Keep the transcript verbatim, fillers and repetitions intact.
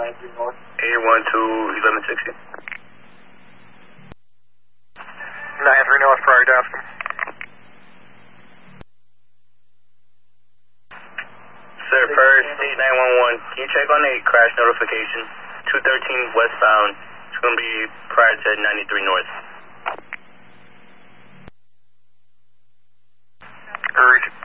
ninety-three North. eight one two, eleven sixty. ninety-three North, prior Dascom. Sir, first, state nine one one, can you check on a crash notification? two thirteen westbound, it's going to be prior to ninety-three North. Route.